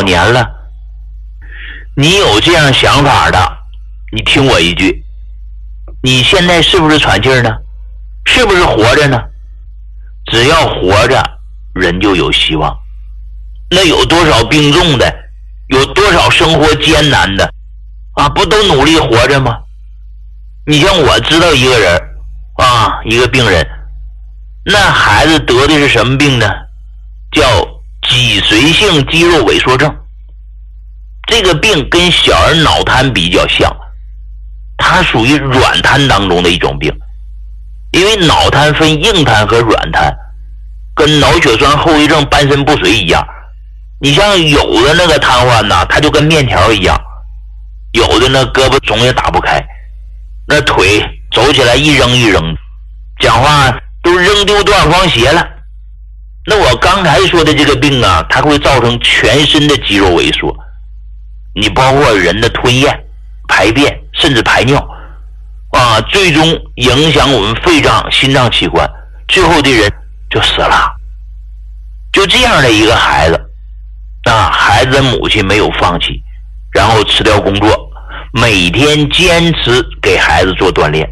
年了。你有这样想法的，你听我一句，你现在是不是喘气儿呢？是不是活着呢？只要活着，人就有希望。那有多少病重的，有多少生活艰难的啊，不都努力活着吗？你像我知道一个人啊，一个病人，那孩子得的是什么病呢？叫脊髓性肌肉萎缩症。这个病跟小儿脑瘫比较像，它属于软瘫当中的一种病。因为脑瘫分硬瘫和软瘫，跟脑血栓后遗症半身不遂一样。你像有的那个瘫痪呢，它就跟面条一样，有的那胳膊总也打不开，那腿走起来一扔一扔，讲话都扔丢多少双鞋了。那我刚才说的这个病啊，它会造成全身的肌肉萎缩，你包括人的吞咽、排便甚至排尿啊，最终影响我们肺脏、心脏器官，最后的人就死了。就这样的一个孩子啊，孩子的母亲没有放弃，然后辞掉工作，每天坚持给孩子做锻炼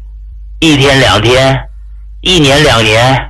，1天2天，1年2年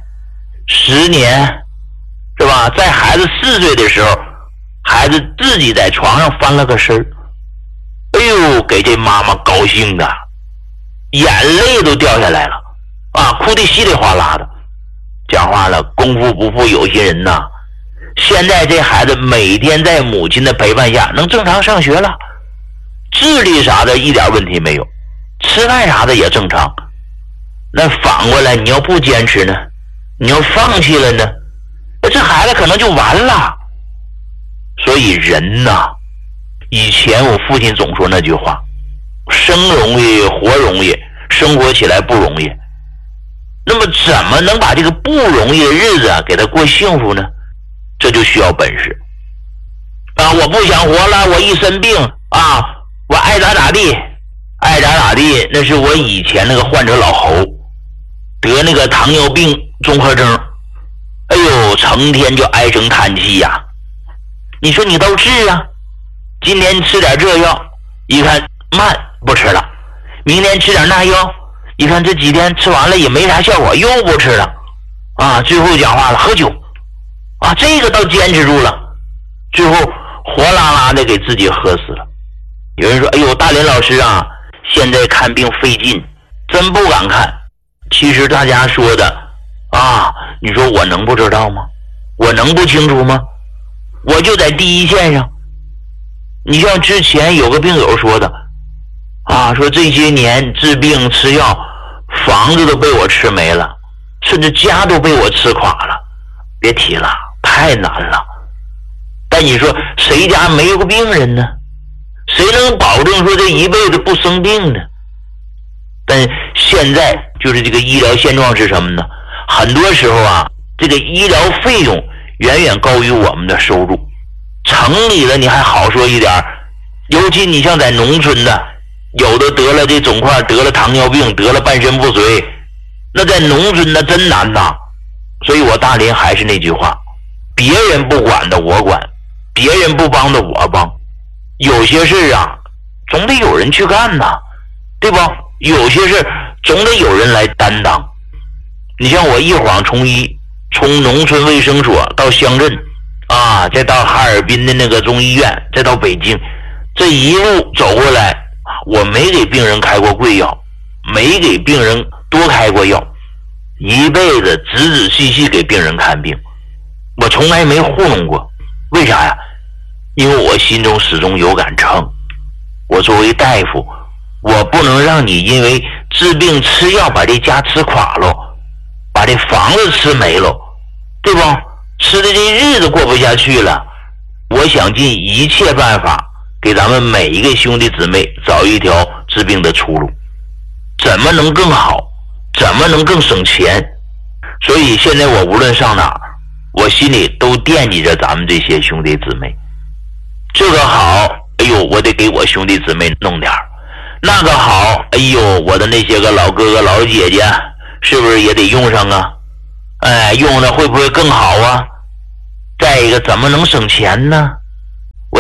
，10年，是吧？在孩子4岁的时候，孩子自己在床上翻了个身儿，哎呦，给这妈妈高兴的眼泪都掉下来了啊，哭得稀里哗啦的。讲话了，功夫不负有心人呐，现在这孩子每天在母亲的陪伴下能正常上学了，智力啥的一点问题没有，吃饭啥的也正常。那反过来你要不坚持呢，你要放弃了呢，那这孩子可能就完了。所以人呐，以前我父亲总说那句话，生容易活容易，生活起来不容易。那么怎么能把这个不容易的日子给他过幸福呢？这就需要本事啊！我不想活了，我一生病啊，我爱咋咋地，爱咋咋地。那是我以前那个患者老侯得那个糖尿病综合征，哎呦，成天就唉声叹气呀。你说你都治啊，今天吃点这药，一看慢不吃了，明天吃点那药，一看这几天吃完了也没啥效果，又不吃了啊。最后讲话了，喝酒啊，这个倒坚持住了，最后活拉拉的给自己喝死了。有人说，哎呦，大林老师啊，现在看病费劲，真不敢看。其实大家说的啊，你说我能不知道吗？我能不清楚吗？我就在第一线上。你像之前有个病友说的啊，说这些年治病吃药，房子都被我吃没了，甚至家都被我吃垮了。别提了，太难了。但你说谁家没有个病人呢？谁能保证说这一辈子不生病呢？但现在就是这个医疗现状是什么呢？很多时候啊，这个医疗费用远远高于我们的收入。城里的你还好说一点，尤其你像在农村的，有的得了这肿块，得了糖尿病，得了半身不遂，那在农村那真难呐。所以我大林还是那句话，别人不管的我管，别人不帮的我帮。有些事啊，总得有人去干呐，对吧？有些事总得有人来担当。你像我一晃从农村卫生所到乡镇啊，再到哈尔滨的那个中医院，再到北京，这一路走过来，我没给病人开过贵药，没给病人多开过药，一辈子仔仔细细给病人看病，我从来没糊弄过。为啥呀？因为我心中始终有杆秤，我作为大夫，我不能让你因为治病吃药把这家吃垮了，把这房子吃没了，对吧？吃的这日子过不下去了。我想尽一切办法给咱们每一个兄弟姊妹找一条治病的出路，怎么能更好，怎么能更省钱。所以现在我无论上哪儿，我心里都惦记着咱们这些兄弟姊妹。这个好，哎呦，我得给我兄弟姊妹弄点儿；那个好，哎呦，我的那些个老哥哥老姐姐是不是也得用上啊？哎，用了会不会更好啊？再一个，怎么能省钱呢？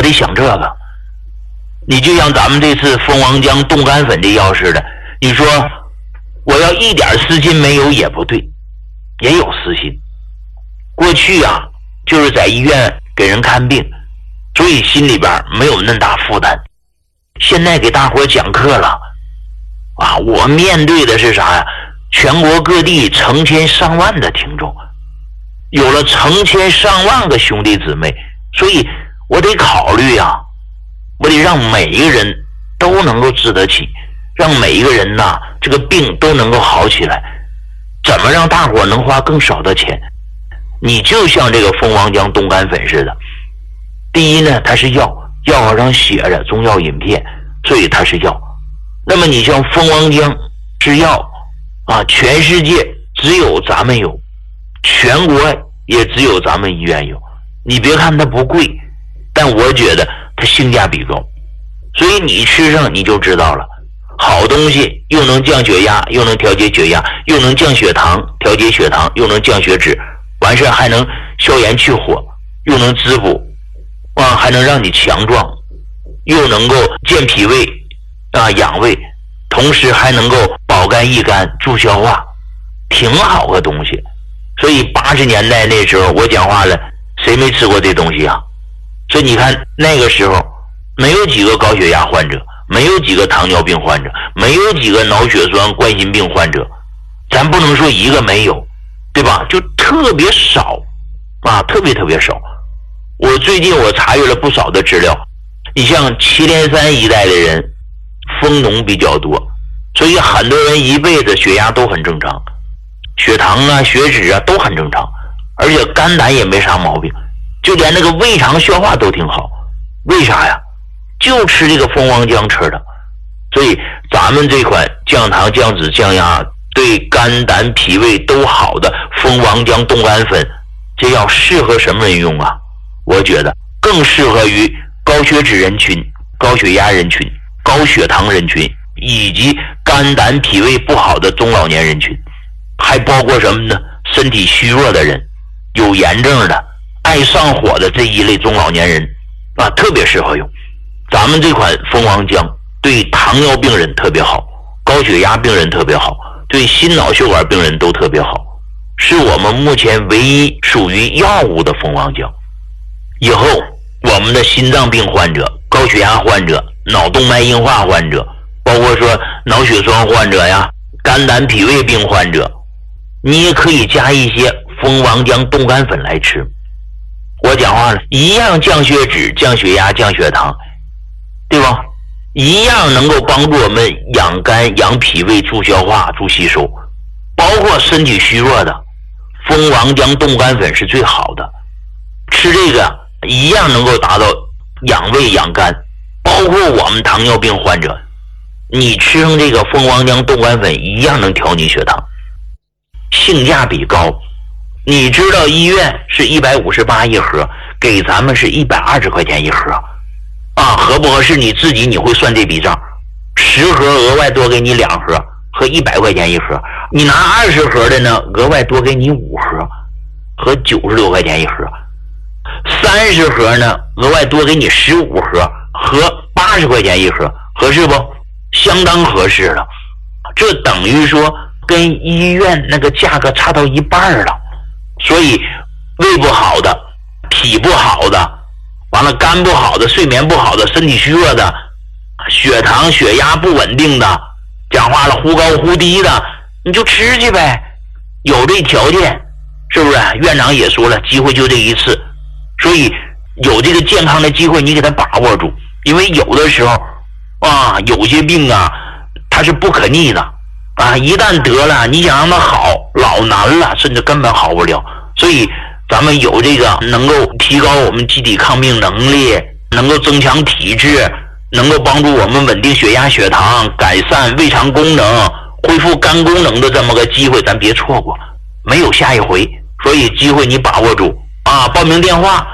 我得想这个。你就像咱们这次蜂王浆冻干粉这药似的，你说我要一点私心没有也不对，也有私心。过去啊，就是在医院给人看病，所以心里边没有那么大负担。现在给大伙讲课了啊，我面对的是啥呀？全国各地成千上万的听众，有了成千上万个兄弟姊妹，所以我得考虑啊，我得让每一个人都能够治得起，让每一个人呐，这个病都能够好起来。怎么让大伙能花更少的钱？你就像这个蜂王浆冻干粉似的，第一呢，它是药，药盒上写着中药饮片，所以它是药。那么你像蜂王浆是药啊，全世界只有咱们有，全国也只有咱们医院有。你别看它不贵，但我觉得它性价比高，所以你吃上你就知道了。好东西又能降血压，又能调节血压，又能降血糖，调节血糖，又能降血脂，完事还能消炎去火，又能滋补啊，还能让你强壮，又能够健脾胃啊，养胃，同时还能够保肝益肝，助消化，挺好个东西。所以80年代那时候我讲话了，谁没吃过这东西啊？所以你看那个时候没有几个高血压患者，没有几个糖尿病患者，没有几个脑血栓冠心病患者，咱不能说一个没有，对吧？就特别少啊，特别少。我最近我查阅了不少的资料，你像祁连山一带的人蜂农比较多，所以很多人一辈子血压都很正常，血糖啊血脂啊都很正常，而且肝胆也没啥毛病，就连那个胃肠消化都挺好。为啥呀？就吃这个蜂王浆吃的。所以咱们这款降糖降脂降压对肝胆脾胃都好的蜂王浆冻干粉，这药适合什么人用啊？我觉得更适合于高血脂人群、高血压人群、高血糖人群，以及肝胆脾胃不好的中老年人群，还包括什么呢？身体虚弱的人、有炎症的、爱上火的这一类中老年人啊，特别适合用。咱们这款蜂王浆对糖尿病人特别好，高血压病人特别好，对心脑血管病人都特别好，是我们目前唯一属于药物的蜂王浆。以后我们的心脏病患者、高血压患者、脑动脉硬化患者，包括说脑血栓患者呀、肝胆脾胃病患者，你也可以加一些蜂王浆冻干粉来吃。我讲话了，一样降血脂、降血压、降血糖，对吧？一样能够帮助我们养肝、养脾胃、助消化、助吸收。包括身体虚弱的，蜂王浆冻干粉是最好的。吃这个一样能够达到养胃养肝。包括我们糖尿病患者，你吃上这个蜂王浆冻干粉一样能调你血糖，性价比高。你知道医院是158一盒，给咱们是120块钱一盒啊，合不合适你自己你会算这笔账，10盒额外多给你2盒，和100块钱一盒。你拿20盒的呢，额外多给你5盒，和90多块钱一盒。30盒呢，额外多给你15盒，和80块钱一盒，合适不？相当合适了。这等于说跟医院那个价格差到一半了。所以胃不好的、脾不好的、完了肝不好的、睡眠不好的、身体虚弱的、血糖血压不稳定的、讲话了忽高忽低的，你就吃去呗，有这条件，是不是？院长也说了，机会就这一次，所以有这个健康的机会你给他把握住。因为有的时候啊，有些病啊它是不可逆的啊，一旦得了你想让它好老难了，甚至根本好不了。所以咱们有这个能够提高我们机体抗病能力，能够增强体质，能够帮助我们稳定血压血糖，改善胃肠功能，恢复肝功能的这么个机会，咱别错过，没有下一回。所以机会你把握住啊！报名电话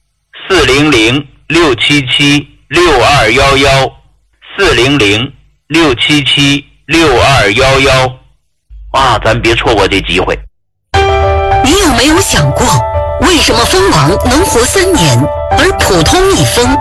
400-677-6211，400-677-6211啊，咱别错过这机会。 你有没有想过，为什么蜂王能活3年，而普通蜜蜂